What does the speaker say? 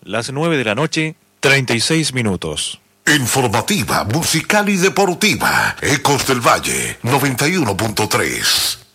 Las 9 de la noche, 36 minutos. Informativa, musical y deportiva. Ecos del Valle, 91.3.